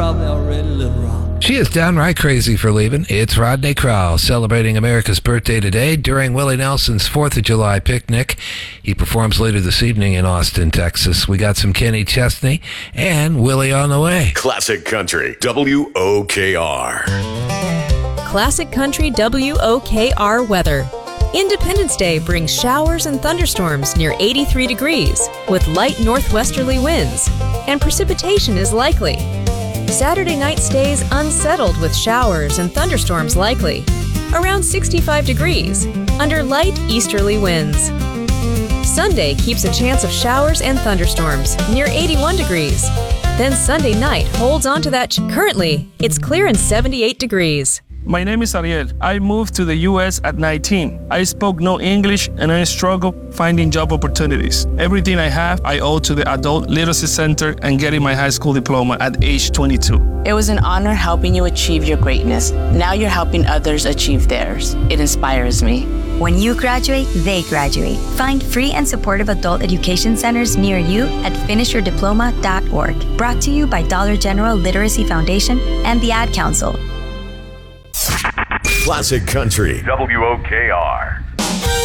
probably already a little wrong. She is downright crazy for leaving. It's Rodney Crowell celebrating America's birthday today during Willie Nelson's 4th of July picnic. He performs later this evening in Austin, Texas. We got some Kenny Chesney and Willie on the way. Classic Country, WOKR. Classic Country WOKR weather. Independence Day brings showers and thunderstorms near 83 degrees with light northwesterly winds, and precipitation is likely. Saturday night stays unsettled with showers and thunderstorms likely, around 65 degrees, under light easterly winds. Sunday keeps a chance of showers and thunderstorms near 81 degrees. Then Sunday night holds on to that. Currently, it's clear and 78 degrees. My name is Ariel. I moved to the U.S. at 19. I spoke no English and I struggled finding job opportunities. Everything I have, I owe to the Adult Literacy Center and getting my high school diploma at age 22. It was an honor helping you achieve your greatness. Now you're helping others achieve theirs. It inspires me. When you graduate, they graduate. Find free and supportive adult education centers near you at finishyourdiploma.org. Brought to you by Dollar General Literacy Foundation and the Ad Council. Classic Country, WOKR.